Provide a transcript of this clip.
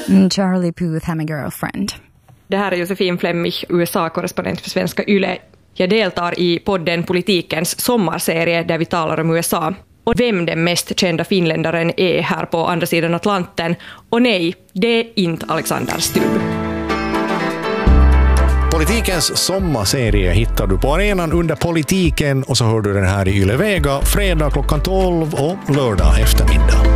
Charlie Puth, I'm a girlfriend. Det här är Josefin Flemmich, USA-korrespondent för Svenska Yle. Jag deltar i podden Politikens sommarserie där vi talar om USA. Och vem den mest kända finländaren är här på andra sidan Atlanten. Och nej, det är inte Alexander Stubb. Politikens sommarserie hittar du på arenan under Politiken och så hör du den här i Yle Vega fredag klockan 12 och lördag eftermiddag.